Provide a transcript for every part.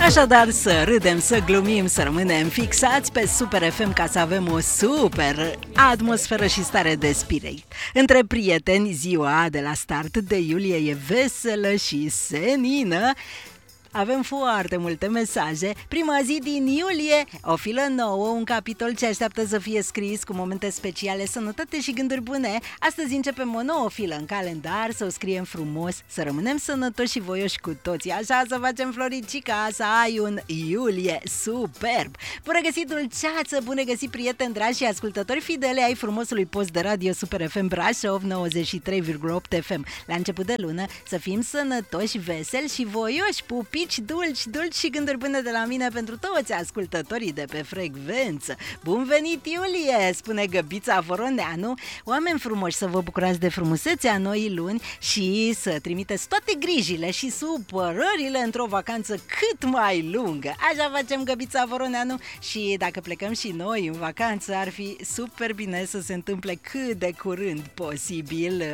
Așadar, să râdem, să glumim, să rămânem fixați pe Super FM ca să avem o super atmosferă și stare de spirit. Între prieteni, ziua de la start de iulie e veselă și senină. Avem foarte multe mesaje. Prima zi din iulie, o filă nouă, un capitol ce așteaptă să fie scris cu momente speciale, sănătate și gânduri bune. Astăzi începem o nouă filă în calendar, să o scriem frumos, să rămânem sănătoși și voioși cu toții. Așa să facem, Floricica, să ai un iulie superb. Bun găsit, dulceață, bun găsit, prieteni dragi și ascultători fidele ai frumosului post de radio Super FM Brașov 93,8 FM. La început de lună să fim sănătoși, veseli și voioși, pupi dulci și gânduri bune de la mine pentru toți ascultătorii de pe frecvență. Bun venit, iulie, spune Găbița Voroneanu. Oameni frumoși, să vă bucurați de frumusețea noii luni și să trimiteți toate grijile și supărările într-o vacanță cât mai lungă. Așa facem, Găbița Voroneanu, și dacă plecăm și noi în vacanță, ar fi super bine să se întâmple cât de curând posibil.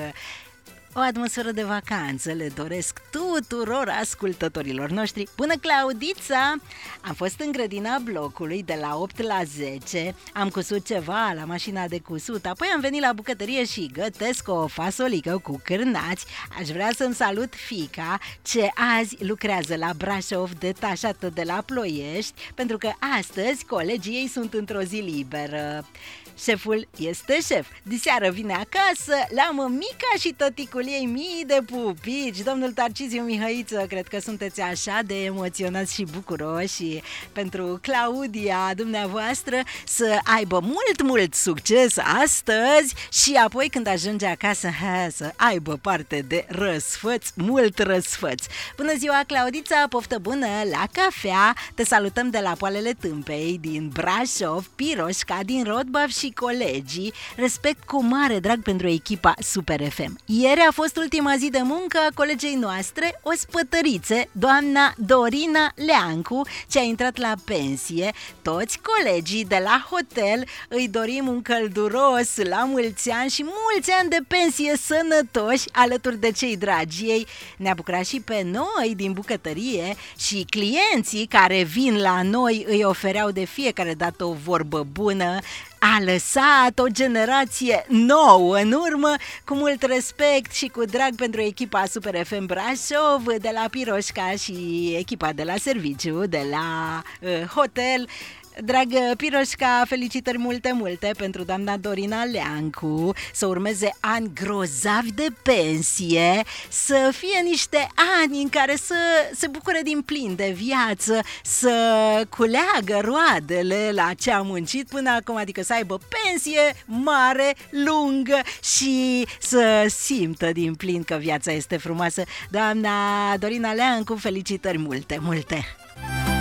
O atmosferă de vacanță le doresc tuturor ascultătorilor noștri. Bună, Claudița! Am fost în grădina blocului de la 8 la 10, am cusut ceva la mașina de cusut, apoi am venit la bucătărie și gătesc o fasolică cu cârnați. Aș vrea să-mi salut fiica, ce azi lucrează la Brașov, detașată de la Ploiești, pentru că astăzi colegii ei sunt într-o zi liberă. Șeful este șef. Diseară vine acasă la mămica și tăticul ei, mii de pupici. Domnul Tarciziu Mihăiță, cred că sunteți așa de emoționați și bucuroși pentru Claudia dumneavoastră, să aibă mult succes astăzi și apoi când ajunge acasă să aibă parte de răsfăț, mult răsfăț. Bună ziua, Claudița, poftă bună la cafea. Te salutăm de la Poalele Tâmpei din Brașov, Piroșca din Rodbav și colegii. Respect cu mare drag pentru echipa Super FM. Ieri a fost ultima zi de muncă a colegei noastre, o spătărițe, doamna Dorina Leancu, ce a intrat la pensie. Toți colegii de la hotel îi dorim un călduros la mulți ani și mulți ani de pensie sănătoși alături de cei dragi ei. Ne-a bucurat și pe noi din bucătărie și clienții care vin la noi îi ofereau de fiecare dată o vorbă bună. A lăsat o generație nouă în urmă, cu mult respect și cu drag pentru echipa Super FM Brașov, de la Piroșca și echipa de la serviciu, de la hotel. Dragă Piroșca, felicitări multe pentru doamna Dorina Leancu, să urmeze ani grozavi de pensie, să fie niște ani în care să se bucure din plin de viață, să culeagă roadele la ce a muncit până acum, adică să aibă pensie mare, lungă și să simtă din plin că viața este frumoasă. Doamna Dorina Leancu, felicitări multe!